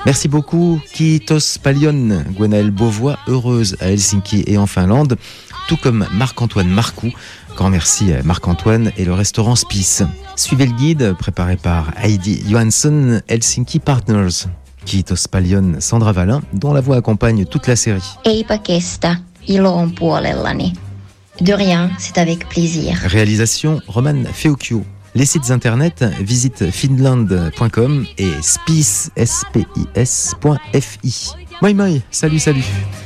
Merci beaucoup, Kiitos Paljon, Gwenaëlle Beauvois, heureuse à Helsinki et en Finlande, tout comme Marc-Antoine Marcoux. Grand merci à Marc-Antoine et le restaurant Spice. Suivez le guide préparé par Heidi Johansson, Helsinki Partners. Kiitos Paljon, Sandra Valin, dont la voix accompagne toute la série. Eipä kestä, ilo on puolellani. De rien, c'est avec plaisir. Réalisation, Roman Feocchio. Les sites internet, visite finland.com et spis.fi. Moi, moi, salut.